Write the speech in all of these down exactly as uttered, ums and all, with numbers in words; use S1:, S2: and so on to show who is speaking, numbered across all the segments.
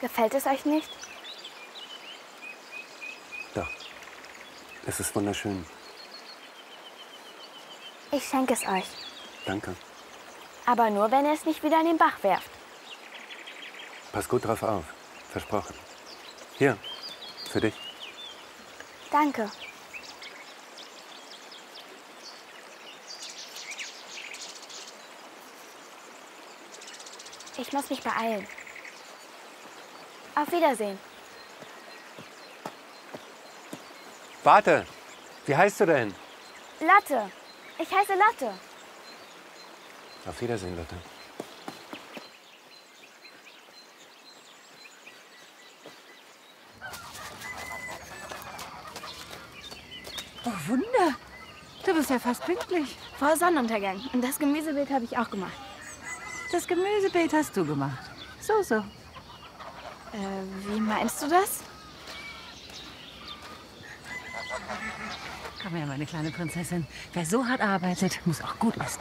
S1: Gefällt es euch nicht?
S2: Doch. Es ist wunderschön.
S1: Ich schenke es euch.
S2: Danke.
S1: Aber nur, wenn ihr es nicht wieder in den Bach werft.
S2: Pass gut drauf auf. Versprochen. Hier, für dich.
S1: Danke. Ich muss mich beeilen. Auf Wiedersehen.
S2: Warte! Wie heißt du denn?
S1: Latte. Ich heiße Latte.
S2: Auf Wiedersehen, Lotte.
S3: Oh, Wunder. Du bist ja fast pünktlich.
S1: Vor Sonnenuntergang. Und das Gemüsebild habe ich auch gemacht.
S3: Das Gemüsebeet hast du gemacht. So, so.
S1: Äh, wie meinst du das?
S3: Komm her, meine kleine Prinzessin. Wer so hart arbeitet, muss auch gut essen.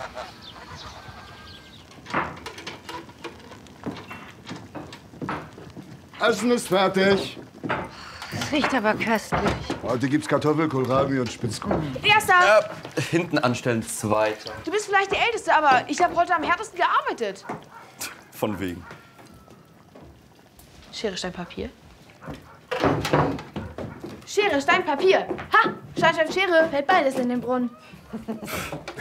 S4: Essen ist fertig.
S3: Das riecht aber köstlich.
S4: Heute gibt's Kartoffel, Kohlrabi und Spitzkohl.
S5: Erster!
S6: Äh, hinten anstellen, zweiter.
S5: Du bist vielleicht die Älteste, aber ich habe heute am härtesten gearbeitet.
S6: Von wegen.
S5: Schere, Stein, Papier. Schere, Stein, Papier. Ha! Stein, Stein, Schere. Fällt beides in den Brunnen.